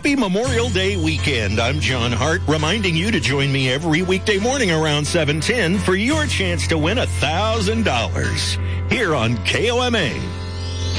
Happy Memorial Day weekend. I'm John Hart, reminding you to join me every weekday morning around 7:10 for your chance to win $1,000 here on KOMA.